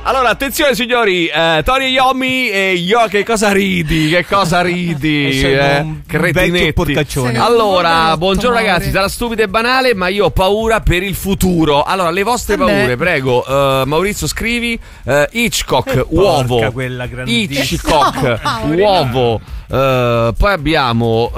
Allora, attenzione signori, Tony Iommi e io, che cosa ridi? Cretinetti. Allora, buongiorno ragazzi, sarà stupido e banale, ma io ho paura per il futuro. Allora, le vostre paure, prego, Maurizio scrivi, Hitchcock, uovo. Hitchcock, uovo. Poi abbiamo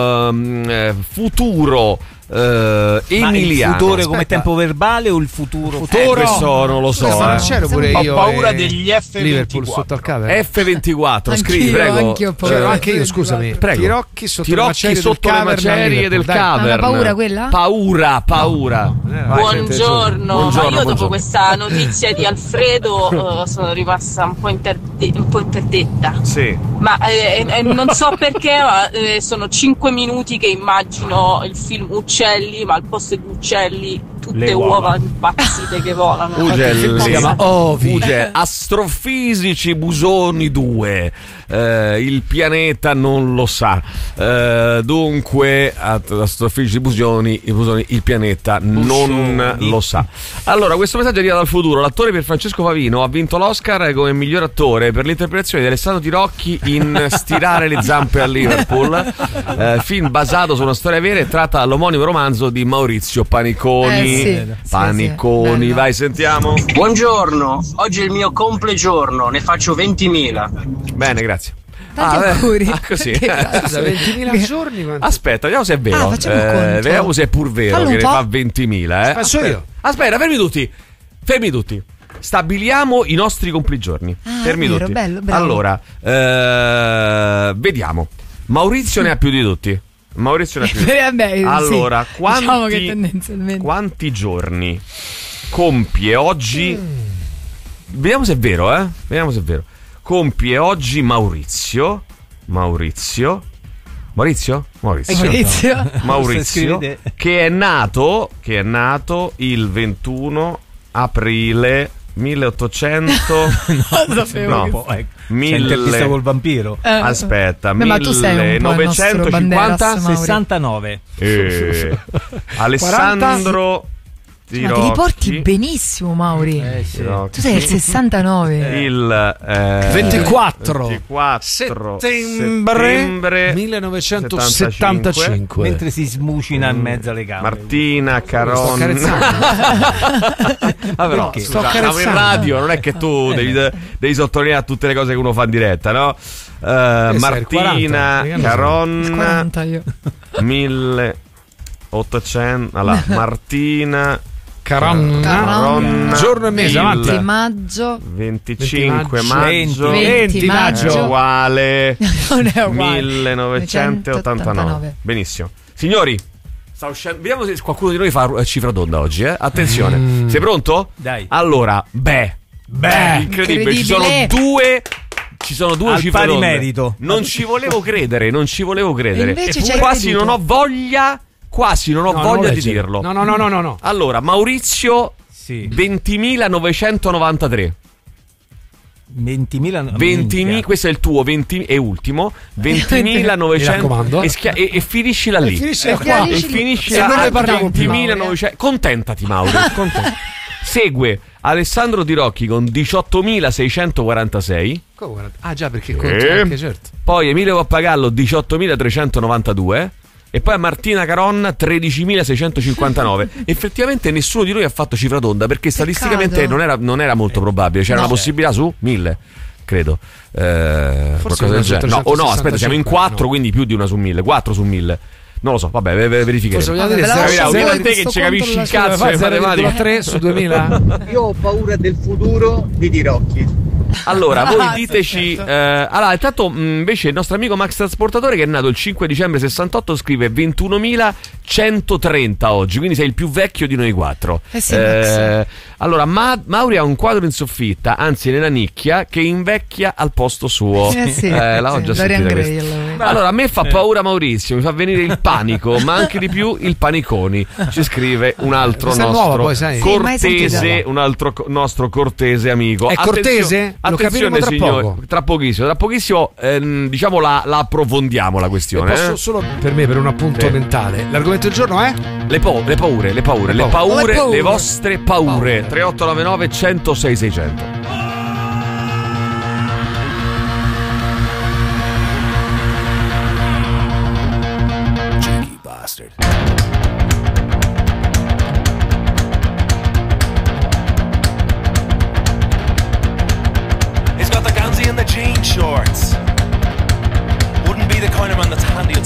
futuro. Emiliano. Il futuro come tempo verbale o il futuro? Questo non lo so. Pure io ho paura degli Liverpool sotto al cover. F24, scrivi, prego. Anche io, scusami. Prego. Tirocchi sotto le macerie del cavern. Una paura quella? Paura. Buongiorno. Ma io dopo questa notizia di Alfredo sono rimasta un po' interdetta. Sì. Ma non so perché, ma sono 5 minuti che immagino il film Uccelli, ma al posto di uccelli tutte uova impazzite che volano. Ugelli. Si chiama Ovi. Astrofisici Busoni 2. Il pianeta non lo sa. Dunque, astrofisici Busoni, il pianeta non lo sa. Allora, questo messaggio arriva dal futuro. L'attore per Francesco Favino ha vinto l'Oscar come miglior attore per l'interpretazione di Alessandro Tirocchi in Stirare le zampe a Liverpool, film basato su una storia vera e tratta dall'omonimo romanzo di Maurizio Paniconi. Paniconi, vai, sentiamo. Buongiorno, oggi è il mio complegiorno, ne faccio 20.000. Bene, grazie. Auguri. Così. Scusa, 20.000 giorni. Aspetta, vediamo se è vero. Vediamo se è pur vero che ne fa 20.000. Faccio io. Aspetta, fermi tutti. Stabiliamo i nostri compligiorni. Fermi tutti. Bello. Allora, vediamo. Maurizio ne ha più di tutti. Allora, quanti giorni compie oggi? Vediamo se è vero, Compie oggi Maurizio, che è nato il 21 aprile 1800. Intervista col vampiro. Aspetta, ma tu sei un po' 1950 69. Alessandro Tirocchi. Ma ti riporti benissimo, Mauri. Tu sei il 69. Il 24 settembre 1975. Mentre si smucina in mezzo alle gambe. Martina Caronna. Vabbè, sto carezzando. In radio non è che tu devi sottolineare tutte le cose che uno fa in diretta, no? Martina Caronna 1800. Allora, Martina Caronna, giorno e mese, 20 maggio 25 maggio 20 maggio uguale non è uguale 1989. Benissimo, signori, sta uscendo. Vediamo se qualcuno di noi fa cifra d'onda oggi, attenzione. Sei pronto? Dai. Allora, incredibile. Ci sono due cifre d'onda. merito. Non ci volevo credere. Invece quasi non ho voglia di dirlo. No. Allora, Maurizio, 20.993. 20.000. Questo è il tuo 20 e ultimo. 20.900 e finiscila lì. E finiscila a 20.900. Contentati, Mauro. Segue Alessandro Tirocchi con 18.646. Ah già, perché conta anche, certo. Poi Emilio Pappagallo 18.392. E poi a Martina Caronna 13.659. Effettivamente nessuno di noi ha fatto cifra d'onda, perché statisticamente non era molto probabile. C'era una possibilità su 1.000, credo. Qualcosa del genere. No, aspetta, siamo in 4, quindi più di una su 1.000. 4 su 1.000. Non lo so, vabbè, verificheremo. Vogliamo te che ci capisci il cazzo di matematica. 3 su 2000. Io ho paura del futuro di Tirocchi. Allora, voi diteci. Allora, intanto invece il nostro amico Max Trasportatore, che è nato il 5 dicembre 68, scrive 21.130 oggi, quindi sei il più vecchio di noi 4. Allora, Mauri ha un quadro in soffitta, anzi nella nicchia, che invecchia al posto suo. L'ho già sentita questa. Allora, a me fa paura Maurizio, mi fa venire il panico, ma anche di più il paniconi. Ci scrive un altro nostro cortese amico. È cortese? Lo capiremo tra poco. Tra pochissimo, diciamo la approfondiamo la questione. Posso solo per un appunto mentale. L'argomento del giorno è? Le paure, le vostre paure. 3899 106 600. pointer on the tail end of your